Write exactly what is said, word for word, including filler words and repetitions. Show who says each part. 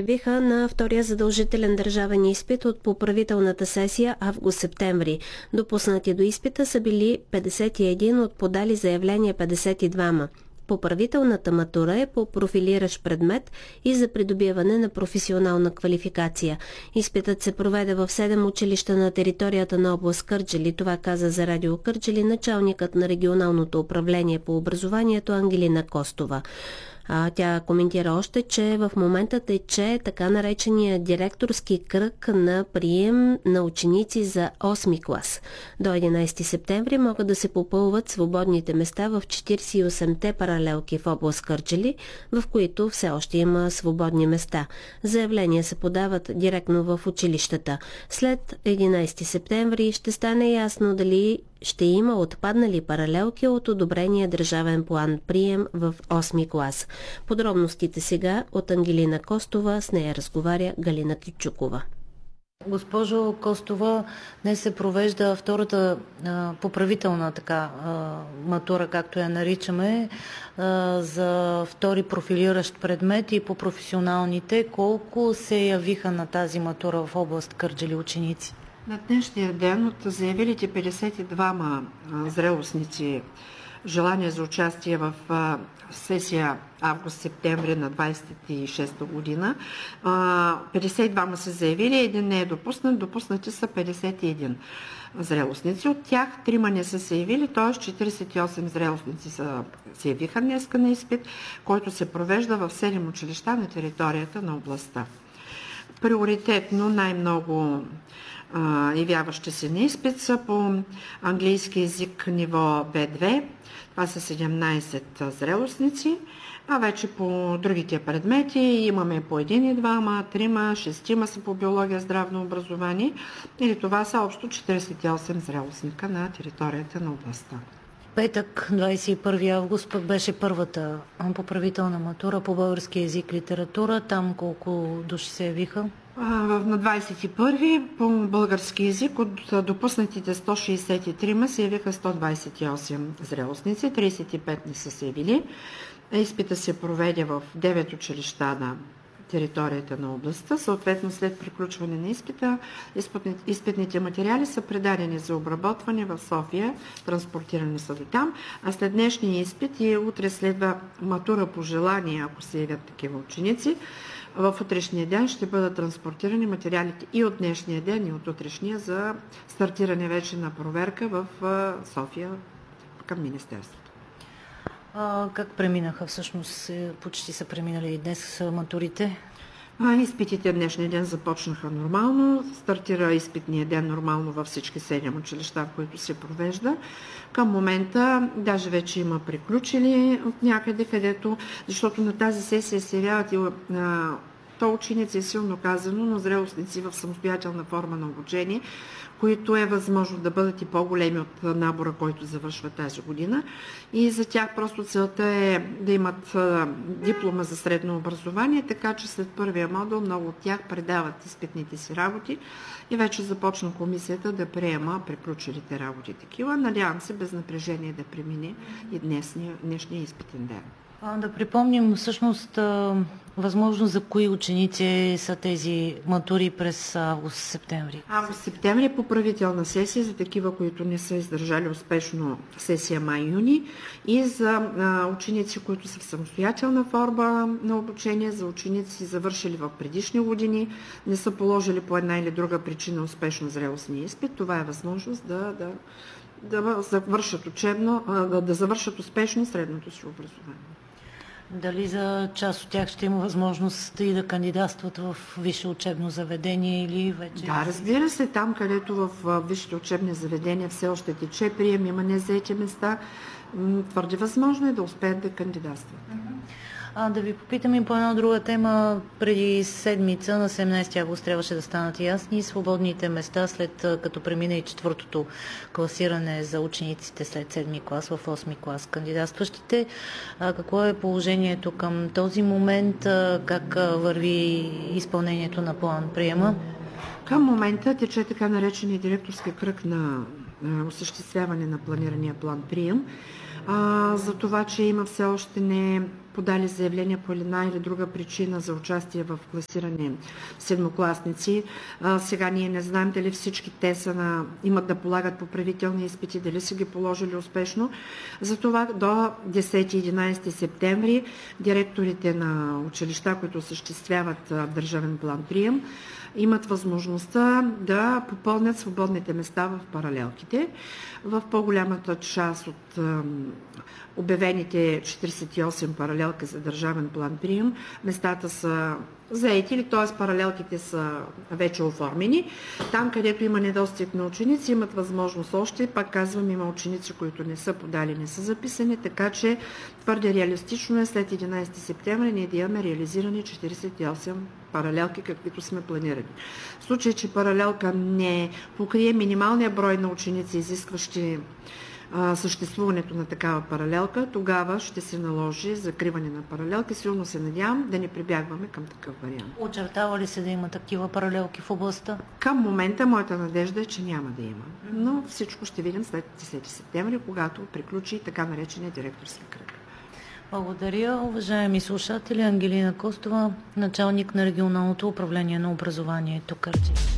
Speaker 1: явиха на втория задължителен държавен изпит от поправителната сесия август-септември. Допуснати до изпита са били петдесет и един от подали заявление петдесет и двама. Поправителната матура е по профилиращ предмет и за придобиване на професионална квалификация. Изпитът се проведе в седем училища на територията на област Кърджали. Това каза за Радио Кърджали началникът на регионалното управление по образованието Ангелина Костова. А тя коментира още, че в момента тече така наречения директорски кръг на прием на ученици за осми клас. До единайсети септември могат да се попълват свободните места в четирийсет и осемте паралелки в област Кърджали, в които все още има свободни места. Заявления се подават директно в училищата. След единайсети септември ще стане ясно дали ще има отпаднали паралелки от одобрения държавен план прием в осми клас. Подробностите сега от Ангелина Костова, с нея разговаря Галина Кючукова.
Speaker 2: Госпожо Костова, днес се провежда втората а, поправителна така а, матура, както я наричаме, а, за втори профилиращ предмет и по професионалните. Колко се явиха на тази матура в област Кърджали ученици?
Speaker 3: На днешния ден от заявилите петдесет и двама зрелостници желание за участие в сесия август-септември на двайсет и шеста година, петдесет и двама са заявили, един не е допуснат, допуснати са петдесет и един зрелостници. От тях трима не са се явили, т.е. четирийсет и осем зрелостници са, се явиха днеска на изпит, който се провежда в седем училища на територията на областта. Приоритетно най-много явяващи се на изпит са по английски език ниво Б две, това са седемнайсет зрелостници, а вече по другите предмети имаме по един и двама, трима, шестима са по биология, здравно образование, или това са общо четирийсет и осем зрелостника на територията на областта.
Speaker 2: Петък, двайсет и първи август, пък беше първата поправителна матура по български език, литература. Там колко души се явиха?
Speaker 3: На двайсет и първи по български език от допуснатите сто шейсет и три се явиха сто двайсет и осем зрелостници, трийсет и пет не са се явили. Изпита се проведе в девет училища на територията на областта. Съответно, след приключване на изпита, изпитните материали са предадени за обработване в София, транспортирани са до там, а след днешния изпит и утре следва матура по желание, ако се явят такива ученици. В утрешния ден ще бъдат транспортирани материалите и от днешния ден, и от утрешния за стартиране вече на проверка в София към Министерството.
Speaker 2: А, как преминаха всъщност? Почти са преминали и днес матурите?
Speaker 3: А, изпитите днешния ден започнаха нормално. Стартира изпитния ден нормално във всички седем училища, в които се провежда. Към момента даже вече има приключили от някъде, където, защото на тази сесия се явяват и а, то ученици е силно казано, но зрелостници в самостоятелна форма на обучение, които е възможно да бъдат и по-големи от набора, който завършва тази година. И за тях просто целта е да имат диплома за средно образование, така че след първия модул много от тях предават изпитните си работи и вече започна комисията да приема приключилите работи такива. Надявам се без напрежение да премине и днешния, днешния изпитен ден.
Speaker 2: А, да припомним всъщност възможно за кои ученици са тези матури през август-септември?
Speaker 3: Август-септември по правителна сесия за такива, които не са издържали успешно сесия май-юни и за а, ученици, които са в самостоятелна форма на обучение, за ученици завършили в предишни години, не са положили по една или друга причина успешно зрелостния изпит. Това е възможност да, да, да завършат учебно, да, да завършат успешно средното си образование.
Speaker 2: Дали за част от тях ще има възможност и да кандидатстват в висше учебно заведение или вече?
Speaker 3: Да, разбира се, там където в висшите учебни заведения все още тече прием, има незаети места, твърде възможно е да успеят да кандидатстват.
Speaker 2: А, да ви попитам и по една друга тема. Преди седмица, на седемнайсети август, трябваше да станат ясни свободните места, след като премина и четвъртото класиране за учениците след седми клас в осми клас. Кандидатстващите, а, какво е положението към този момент? А, как върви изпълнението на план приема?
Speaker 3: Към момента тече така наречения директорски кръг на осъществяване на планирания план прием. А, за това, че има все още не подали заявления по една или друга причина за участие в класиране седмокласници. Сега ние не знаем дали всички те са на, имат да полагат поправителни изпити, дали са ги положили успешно. Затова до десети и единадесети септември директорите на училища, които осъществяват държавен план прием, имат възможността да попълнят свободните места в паралелките. В по-голямата част от обявените четиридесет и осем паралелки за държавен план прием, местата са заети, или т.е. паралелките са вече оформени. Там, където има недостиг на ученици, имат възможност още. Пак казвам, има ученици, които не са подали, не са записани, така че твърде реалистично е след единадесети септември ние да имаме реализирани четиридесет и осем паралелки, каквито сме планирали. В случай, че паралелка не покрие минималния брой на ученици, изискващи съществуването на такава паралелка, тогава ще се наложи закриване на паралелки. Силно се надявам да не прибягваме към такъв вариант.
Speaker 2: Очертава ли се да има такива паралелки в областта?
Speaker 3: Към момента моята надежда е, че няма да има. Но всичко ще видим след десети септември, когато приключи така наречения директорски кръг.
Speaker 2: Благодаря, уважаеми слушатели. Ангелина Костова, началник на регионалното управление на образованието Кърджали.